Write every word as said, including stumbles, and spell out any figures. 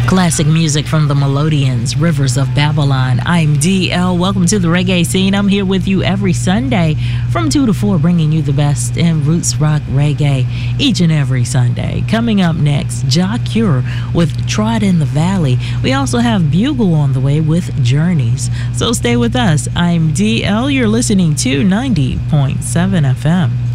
Classic music from the Melodians, Rivers of Babylon. I'm D L. Welcome to the reggae scene. I'm here with you every Sunday from two to four, bringing you the best in roots rock reggae each and every Sunday. Coming up next, Jah Cure with Trod in the Valley. We also have Bugle on the way with Journeys. So stay with us. I'm D L. You're listening to ninety point seven F M.